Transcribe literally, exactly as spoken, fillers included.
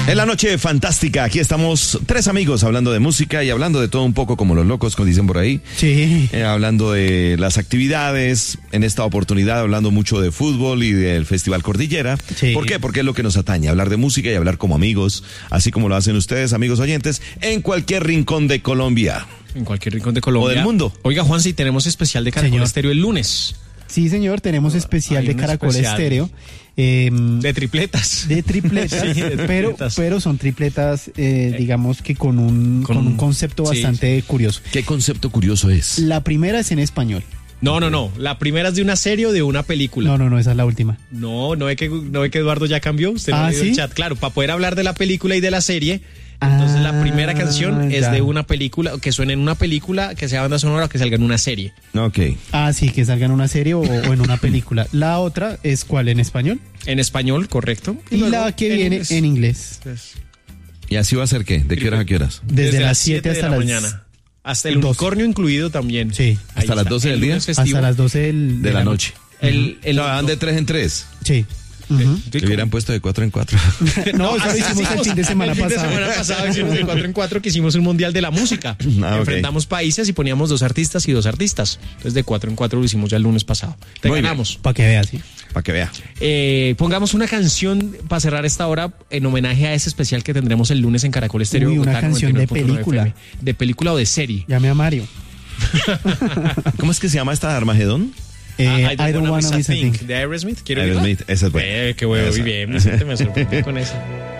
En la noche fantástica, aquí estamos tres amigos hablando de música y hablando de todo un poco como los locos, como dicen por ahí. Sí. Eh, hablando de las actividades, en esta oportunidad hablando mucho de fútbol y del Festival Cordillera. Sí. ¿Por qué? Porque es lo que nos atañe, hablar de música y hablar como amigos, así como lo hacen ustedes, amigos oyentes, en cualquier rincón de Colombia. En cualquier rincón de Colombia. O del mundo. Oiga, Juan, si tenemos especial de Caracol Señor. Estéreo el lunes. Sí, señor, tenemos especial Hay de un Caracol especial. Estéreo. Eh, De tripletas. de tripletas, Sí, de pero, tripletas. pero son tripletas, eh, digamos que con un, Con con un un- concepto sí. bastante curioso. ¿Qué concepto curioso es? La primera es en español. No, no, no. La primera es de una serie o de una película. No, no, no, esa es la última. No, no ve que, no ve que Eduardo ya cambió. Usted no Ah, ha leído ¿sí? el chat. Claro, para poder hablar de la película y de la serie. Entonces la primera Ah, canción es ya. de una película, que suene en una película, que sea banda sonora o que salga en una serie. Ok. Ah, sí, que salga en una serie o, o en una película. La otra es ¿cuál? En español. En español, correcto. Y, luego la que viene inglés. en inglés. Pues, ¿Y así va a ser qué? ¿De qué horas a qué horas? Desde, las siete de hasta la las mañana. Hasta el doce. unicornio incluido también. Sí. Ahí ¿Hasta las está. doce del El día? lunes festivo. Hasta las doce del- De la noche. El, el, No, van de tres en tres. Sí. Ujú. Le hubieran puesto de cuatro en cuatro. No, eso lo así hicimos el hicimos. fin de semana El fin de pasado. semana pasado hicimos de cuatro en cuatro que hicimos un mundial de la música. Ah, ok. Enfrentamos países y poníamos dos artistas y dos artistas. Entonces de cuatro en cuatro lo hicimos ya el lunes pasado. Te Muy bien. ganamos. Para que veas, sí. Para que vea. Eh, pongamos una canción para cerrar esta hora en homenaje a ese especial que tendremos el lunes en Caracol Estéreo. Uy, una Bogotá, canción de noventa y nueve punto nueve película. F M. De película o de serie. Llame a Mario. ¿Cómo es que se llama esta de Armagedón? Eh, Ah, I don't wanna miss a thing. De Aerosmith. ¿Quiere Aerosmith, oírla? esa es buena. Eh, qué bueno, Esa. muy bien. Me, siento- me sorprendí con esa.